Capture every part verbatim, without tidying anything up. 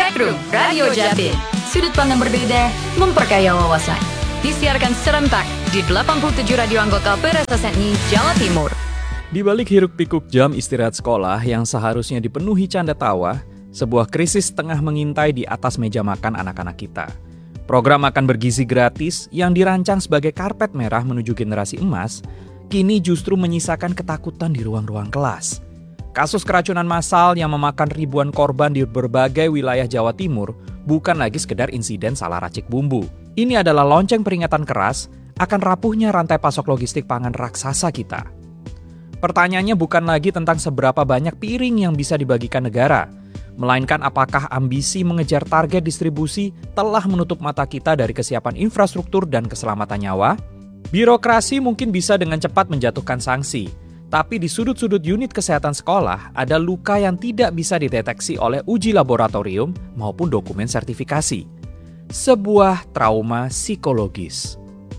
Spektrum Radio Jatim. Sudut pandang berbeda, memperkaya wawasan. Disiarkan serentak di delapan puluh tujuh radio anggota P R S S N I Jawa Timur. Di balik hiruk-pikuk jam istirahat sekolah yang seharusnya dipenuhi canda tawa, sebuah krisis tengah mengintai di atas meja makan anak-anak kita. Program makan bergizi gratis yang dirancang sebagai karpet merah menuju generasi emas, kini justru menyisakan ketakutan di ruang-ruang kelas. Kasus keracunan massal yang memakan ribuan korban di berbagai wilayah Jawa Timur bukan lagi sekedar insiden salah racik bumbu. Ini adalah lonceng peringatan keras akan rapuhnya rantai pasok logistik pangan raksasa kita. Pertanyaannya bukan lagi tentang seberapa banyak piring yang bisa dibagikan negara, melainkan apakah ambisi mengejar target distribusi telah menutup mata kita dari kesiapan infrastruktur dan keselamatan nyawa? Birokrasi mungkin bisa dengan cepat menjatuhkan sanksi, tapi di sudut-sudut unit kesehatan sekolah ada luka yang tidak bisa dideteksi oleh uji laboratorium maupun dokumen sertifikasi. Sebuah trauma psikologis.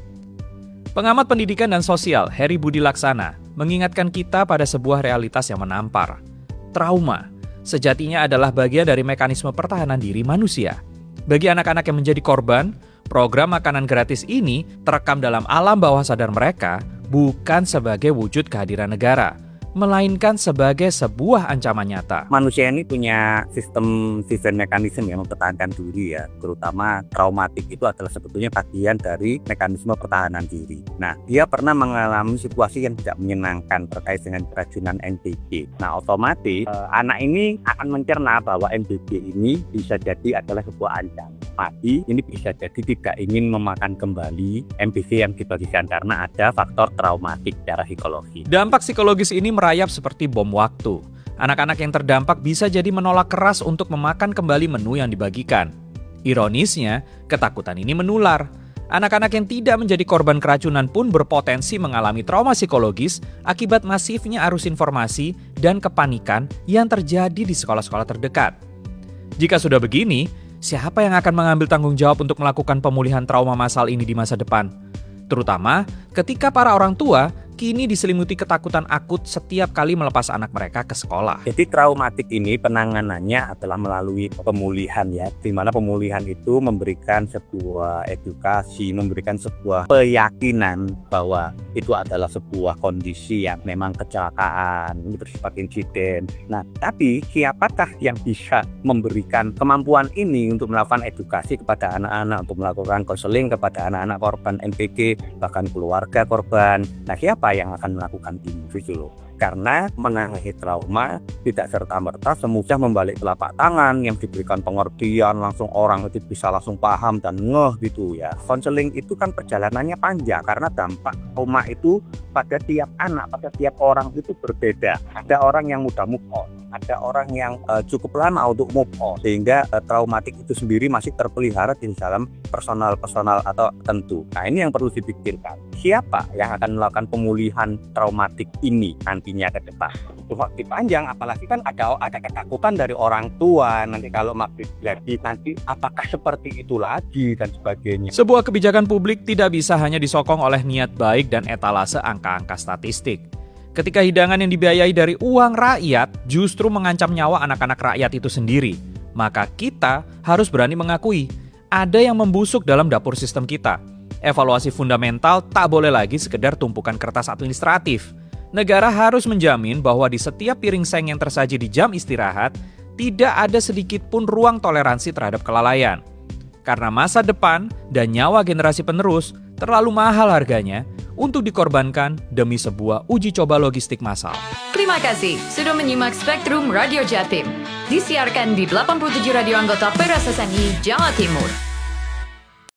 Pengamat pendidikan dan sosial Heri Budi Laksana mengingatkan kita pada sebuah realitas yang menampar. Trauma sejatinya adalah bagian dari mekanisme pertahanan diri manusia. Bagi anak-anak yang menjadi korban, program makanan gratis ini terekam dalam alam bawah sadar mereka bukan sebagai wujud kehadiran negara, melainkan sebagai sebuah ancaman nyata. Manusia ini punya sistem defense mekanisme yang mempertahankan diri ya, terutama traumatik itu adalah sebetulnya bagian dari mekanisme pertahanan diri. Nah, dia pernah mengalami situasi yang tidak menyenangkan terkait dengan keracunan N B G. Nah, otomatis eh, anak ini akan mencerna bahwa N B G ini bisa jadi adalah sebuah ancaman. Tapi ini bisa jadi tidak ingin memakan kembali N B G yang dibagikan karena ada faktor traumatik secara psikologi. Dampak psikologis ini merayap seperti bom waktu. Anak-anak yang terdampak bisa jadi menolak keras untuk memakan kembali menu yang dibagikan. Ironisnya, ketakutan ini menular. Anak-anak yang tidak menjadi korban keracunan pun berpotensi mengalami trauma psikologis akibat masifnya arus informasi dan kepanikan yang terjadi di sekolah-sekolah terdekat. Jika sudah begini, siapa yang akan mengambil tanggung jawab untuk melakukan pemulihan trauma massal ini di masa depan? Terutama ketika para orang tua kini diselimuti ketakutan akut setiap kali melepas anak mereka ke sekolah. Jadi traumatik ini penanganannya adalah melalui pemulihan ya, di mana pemulihan itu memberikan sebuah edukasi, memberikan sebuah keyakinan bahwa itu adalah sebuah kondisi yang memang kecelakaan, bersifat insiden. Nah, tapi siapakah yang bisa memberikan kemampuan ini untuk melakukan edukasi kepada anak-anak, untuk melakukan konseling kepada anak-anak korban N B G, bahkan keluarga korban. Nah, siapa yang akan melakukan ini gitu loh. Karena menangani trauma tidak serta-merta semudah membalik telapak tangan yang diberikan pengertian langsung orang itu bisa langsung paham dan ngeh gitu ya. Konseling itu kan perjalanannya panjang karena dampak trauma itu pada tiap anak, pada tiap orang itu berbeda. Ada orang yang mudah move on, ada orang yang uh, cukup lama untuk move on, sehingga uh, traumatik itu sendiri masih terpelihara di dalam personal-personal atau tentu. Nah, ini yang perlu dipikirkan. Siapa yang akan melakukan pemulihan traumatik ini nantinya ke depan? Itu waktu panjang, apalagi kan ada ada ketakutan dari orang tua. Nanti kalau maghrib lagi, nanti apakah seperti itu lagi dan sebagainya. Sebuah kebijakan publik tidak bisa hanya disokong oleh niat baik dan etalase angka-angka statistik. Ketika hidangan yang dibiayai dari uang rakyat justru mengancam nyawa anak-anak rakyat itu sendiri, maka kita harus berani mengakui ada yang membusuk dalam dapur sistem kita. Evaluasi fundamental tak boleh lagi sekedar tumpukan kertas administratif. Negara harus menjamin bahwa di setiap piring seng yang tersaji di jam istirahat, tidak ada sedikit pun ruang toleransi terhadap kelalaian. Karena masa depan dan nyawa generasi penerus terlalu mahal harganya untuk dikorbankan demi sebuah uji coba logistik massal. Terima kasih sudah menyimak Spektrum Radio Jatim. Disiarkan di delapan puluh tujuh radio anggota P R S S N I Jawa Timur.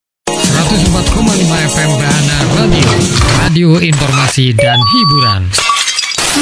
seratus empat koma lima F M Bahana Radio, radio informasi dan hiburan.